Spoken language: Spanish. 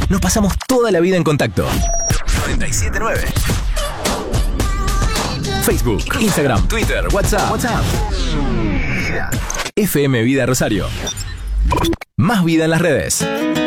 Nos pasamos toda la vida en contacto. 979. Facebook, Instagram, Twitter, WhatsApp. FM Vida Rosario. Más vida en las redes.